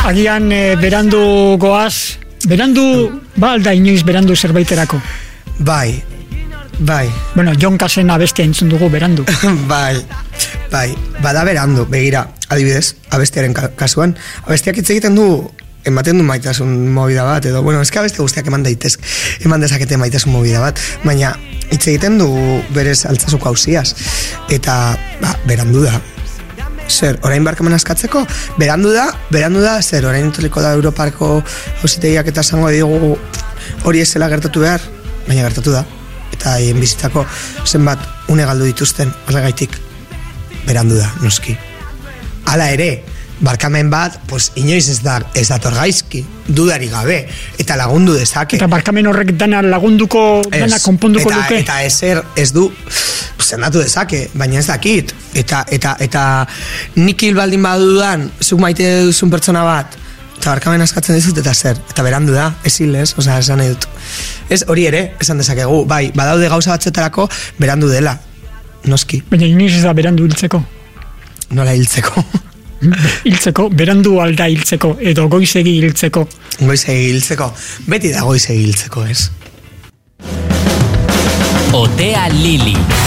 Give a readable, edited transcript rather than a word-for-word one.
Agian berandu goaz, berandu, alda inoiz berandu zerbaiterako. Bai. Bueno, Jon Kasen abestia entzun dugu berandu. Bai, bada berandu, begira, adibidez, abestiaren kasuan, abestiak hitz egiten du, ematen du maitasun movida bat, edo, bueno, eske abeste guztiak eman dezakete maitasun movida bat, baina hitz egiten du berez Altsasuko auziaz, eta, berandu da. Zer, orain barkamen askatzeko, berandu da, zer, orain utoliko da Europarko auzitegiak eta zango digu hori ez zela gertatu behar, baina gertatu da. Eta haien bizitako zenbat une galdu dituzten, horregaitik berandu da, noski. Hala ere, barkamen bat, pues, inoiz ez dator gaizki, dudari gabe, eta lagundu dezake. Eta barkamen horrek dana lagunduko, dana konponduko luke. Eta ez du, zendatu dezake, baina ez dakit. Eta nik hil baldin badudan, zuk maite duzun pertsona bat, eta barkamen askatzen dizut, eta zer, eta berandu da, ez hilez, osea, esan nahi dut. Ez hori ere, esan dezakegu, bai, badaude gauza batzuetarako, berandu dela, noski. Baina inoiz ez da berandu hiltzeko. Nola hiltzeko? Hiltzeko, berandu alda hiltzeko, edo goizegi hiltzeko. Goizegi hiltzeko, beti da goizegi hiltzeko, ez? Otea Lili.